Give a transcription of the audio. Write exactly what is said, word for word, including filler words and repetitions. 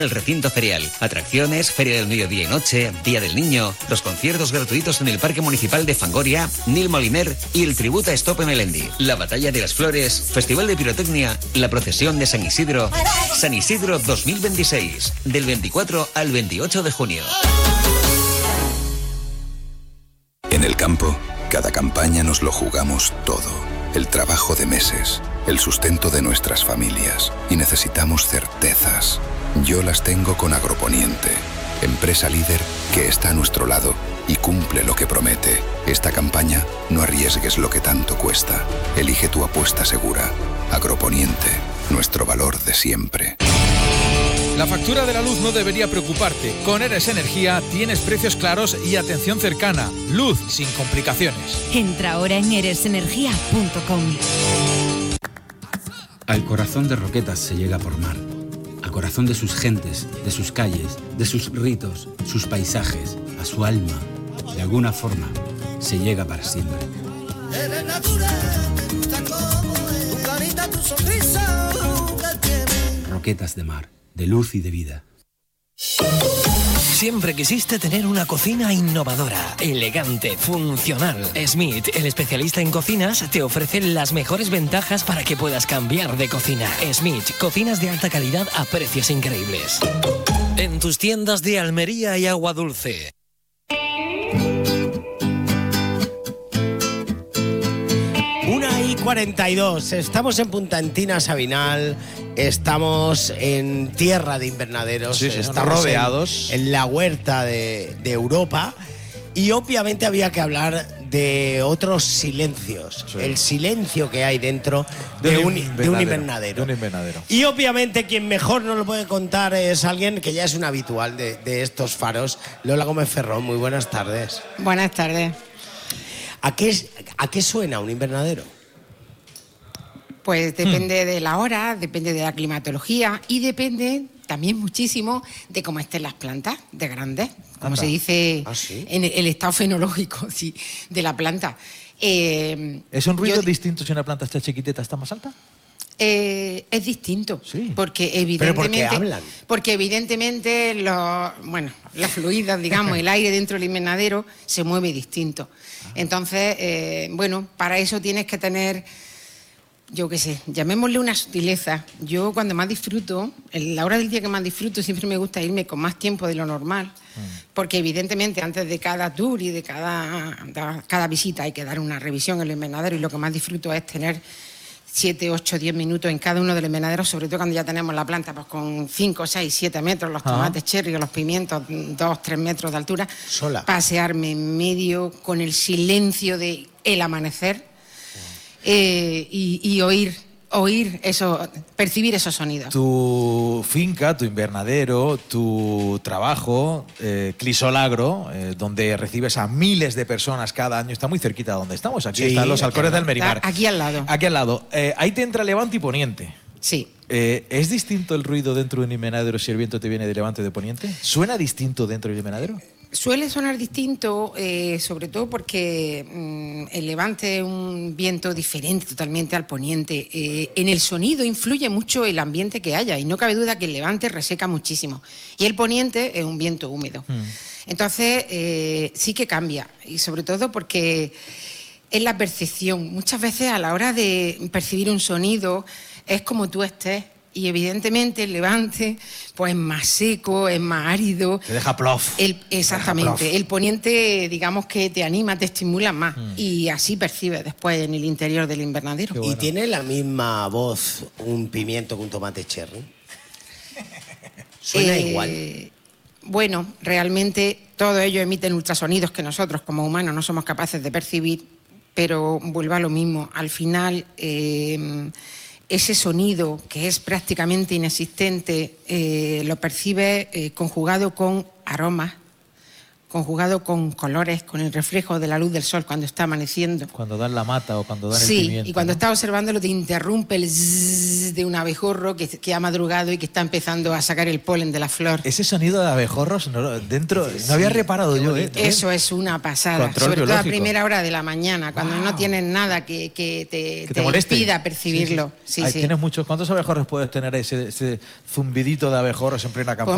El recinto ferial, atracciones, feria del mediodía y noche, día del niño, los conciertos gratuitos en el Parque Municipal de Fangoria, Nil Moliner y el tributo a Stop en Melendi, la Batalla de las Flores, Festival de Pirotecnia, la procesión de San Isidro, San Isidro dos mil veintiséis, del veinticuatro al veintiocho de junio. En el campo, cada campaña nos lo jugamos todo. El trabajo de meses, el sustento de nuestras familias, y necesitamos certezas. Yo las tengo con Agroponiente, empresa líder que está a nuestro lado y cumple lo que promete. Esta campaña, no arriesgues lo que tanto cuesta. Elige tu apuesta segura. Agroponiente, nuestro valor de siempre. La factura de la luz no debería preocuparte. Con Eres Energía tienes precios claros y atención cercana. Luz sin complicaciones. Entra ahora en eres energía punto com. Al corazón de Roquetas se llega por mar. Al corazón de sus gentes, de sus calles, de sus ritos, sus paisajes, a su alma. De alguna forma, se llega para siempre. Roquetas de mar, de luz y de vida. Siempre quisiste tener una cocina innovadora, elegante, funcional. Smith, el especialista en cocinas, te ofrece las mejores ventajas para que puedas cambiar de cocina. Smith, cocinas de alta calidad a precios increíbles. En tus tiendas de Almería y Agua Dulce. cuarenta y dos, estamos en Punta Antina, Sabinal, estamos en tierra de invernaderos, sí, sí, están rodeados en, en la huerta de, de Europa, y obviamente había que hablar de otros silencios, sí. El silencio que hay dentro de, de, un, invernadero, de, un invernadero. de un invernadero. Y obviamente quien mejor nos lo puede contar es alguien que ya es un habitual de, de estos faros, Lola Gómez Ferrón. Muy buenas tardes. Buenas tardes. ¿A qué, a qué suena un invernadero? Pues depende hmm. de la hora, depende de la climatología y depende también muchísimo de cómo estén las plantas, de grandes, como se dice ¿Ah, sí? en el estado fenológico sí, de la planta. Eh, ¿Es un ruido yo, distinto si una planta está chiquitita, está más alta? Eh, es distinto, sí. porque evidentemente, ¿Pero por qué hablan? Porque evidentemente los, bueno, las fluidas, digamos, el aire dentro del invernadero se mueve distinto. Ah. Entonces, eh, bueno, para eso tienes que tener, yo qué sé, llamémosle una sutileza. Yo cuando más disfruto, en la hora del día que más disfruto, siempre me gusta irme con más tiempo de lo normal, mm. porque evidentemente antes de cada tour y de cada, de cada visita hay que dar una revisión en el invernadero, y lo que más disfruto es tener siete, ocho, diez minutos en cada uno de los invernaderos, sobre todo cuando ya tenemos la planta pues con cinco, seis, siete metros, los tomates cherry, los pimientos, dos, tres metros de altura. Sola. Pasearme en medio con el silencio de el amanecer eh, y, y oír, oír eso, percibir esos sonidos. Tu finca, tu invernadero, tu trabajo, eh, Clisolagro, eh, donde recibes a miles de personas cada año, está muy cerquita de donde estamos. Aquí sí, están los Alcores de Almerimar. Aquí al lado. Aquí al lado. Eh, ahí te entra levante y poniente. Sí. Eh, ¿Es distinto el ruido dentro de un invernadero si el viento te viene de levante o de poniente? ¿Suena distinto dentro del invernadero? Suele sonar distinto, eh, sobre todo porque mmm, el levante es un viento diferente totalmente al poniente. Eh, en el sonido influye mucho el ambiente que haya, y no cabe duda que el levante reseca muchísimo. Y el poniente es un viento húmedo. Mm. Entonces, eh, sí que cambia, y sobre todo porque es la percepción. Muchas veces a la hora de percibir un sonido es como tú estés. Y evidentemente el levante pues es más seco, es más árido. Te deja plof. El, exactamente. Deja plof. El poniente, digamos que te anima, te estimula más. Mm. Y así percibes después en el interior del invernadero. Bueno. ¿Y tiene la misma voz un pimiento que un tomate cherry? ¿Suena eh, igual? Bueno, realmente todos ellos emiten ultrasonidos que nosotros como humanos no somos capaces de percibir, pero vuelvo a lo mismo. Al final... Eh, ese sonido, que es prácticamente inexistente, eh, lo percibes eh, conjugado con aromas, conjugado con colores, con el reflejo de la luz del sol cuando está amaneciendo. Cuando dan la mata o cuando dan sí, el pimiento. Y cuando ¿no? estás observándolo te interrumpe el zzzz de un abejorro que, que ha madrugado y que está empezando a sacar el polen de la flor. Ese sonido de abejorros no, dentro sí, no había reparado yo. ¿eh? Eso es una pasada. Control sobre biológico. todo a primera hora de la mañana, cuando wow. no tienes nada que, que te, que te, te impida percibirlo. Sí, sí. Sí, Ay, sí. ¿Tienes muchos? ¿Cuántos abejorros puedes tener ese, ese zumbidito de abejorros en plena campaña?